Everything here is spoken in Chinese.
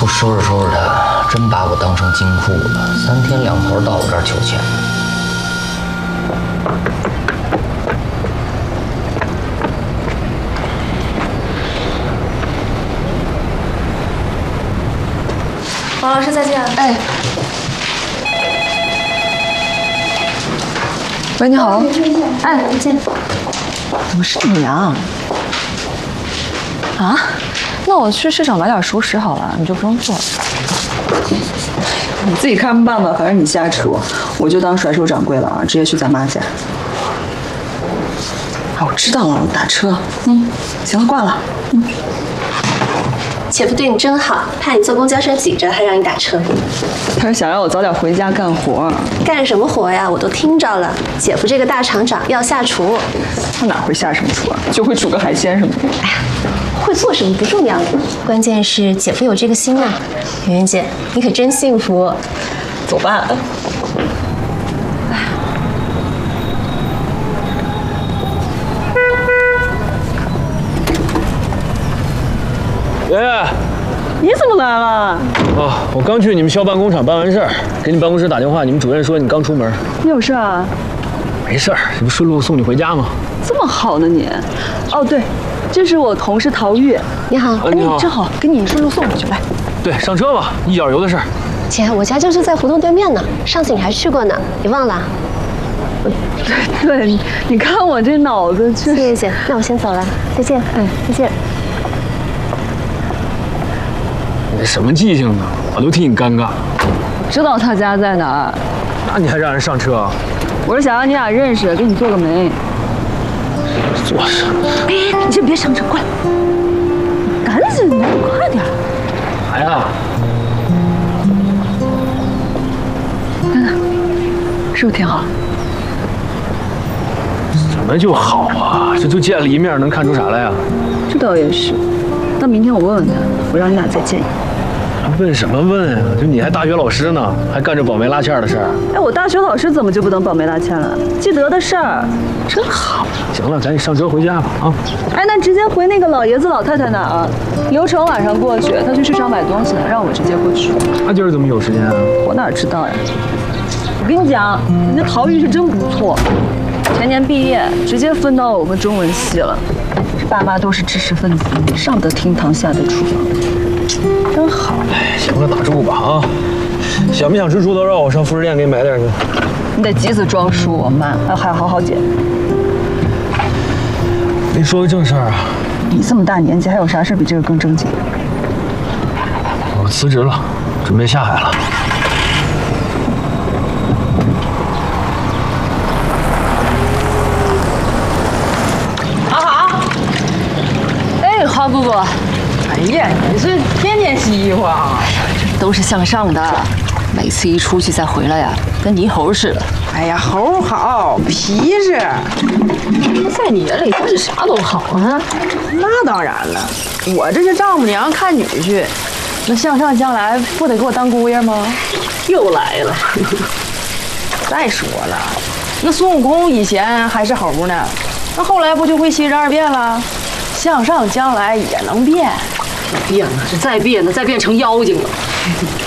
不收拾收拾他，真把我当成金库了。3天2头到我这儿求钱。 王老师再见。哎， 喂，你好。 哎，再见。 怎么是你啊？啊？那我去市场买点熟食好了，你就不用做了。 你自己看办吧，反正你下车，我就当甩手掌柜了啊，直接去咱妈家。啊，我知道了，我打车。行了，挂了。 姐夫对你真好，怕你坐公交车挤着，还让你打车。 他是想让我早点回家干活。 干什么活呀？我都听着了。姐夫这个大厂长要下厨。 他哪会下什么厨啊？就会煮个海鲜什么的。 哎呀，会做什么不重要，关键是姐夫有这个心啊。圆圆姐，你可真幸福。 走吧。 圆圆， 你怎么来了？ 啊，我刚去你们校办工厂办完事儿，给你办公室打电话，你们主任说你刚出门。 你有事啊？ 没事儿，这不顺路送你回家吗？ 这么好呢你？哦对，这是我同事陶玉。 你好， 你好， 正好给你顺路送回去，来。 对，上车吧，一脚油的事儿。 姐，我家就是在胡同对面呢，上次你还去过呢，你忘了？ 对，你看我这脑子， 谢谢姐，那我先走了，再见。再见。 你这什么记性啊？我都替你尴尬。 知道他家在哪儿？ 那你还让人上车啊？ 我是想让你俩认识，给你做个媒。 做什么？ 哎，你先别上车，过来。赶紧的，快点。 来呀！ 看看，是不是挺好？ 怎么就好啊？这就见了一面，能看出啥来呀？ 这倒也是。那明天我问问他，我让你俩再见一面。 问什么问啊？就你还大学老师呢，还干着保媒拉纤的事儿。 哎，我大学老师怎么就不能保媒拉纤了？记得的事儿，真好。 行了，赶紧上车回家吧啊！ 哎，那直接回那个老爷子老太太那儿啊。流程晚上过去，他去市场买东西了，让我直接过去。 那今儿怎么有时间啊？ 我哪知道呀？我跟你讲，你那陶玉是真不错，前年毕业直接分到我们中文系了。爸妈都是知识分子，上得厅堂，下得厨房，真好。 哎，行了，打住吧啊！想不想吃猪头肉？我上副食店给你买点去。 你得急死装书，慢，还好好解。 跟你说个正事儿啊！ 你这么大年纪，还有啥事比这个更正经？ 我辞职了，准备下海了。 花姑姑， 哎呀，你是天天洗衣服啊？ 都是向上的，每次一出去再回来呀，跟泥猴似的。 哎呀，猴好，皮实。 在你眼里，不是啥都好啊？ 那当然了，我这是丈母娘看女婿， 那向上将来不得给我当姑爷吗？ 又来了。再说了，那孙悟空以前还是猴呢，那后来不就会72变了？向上将来也能变， 变了，这再变呢，再变成妖精了。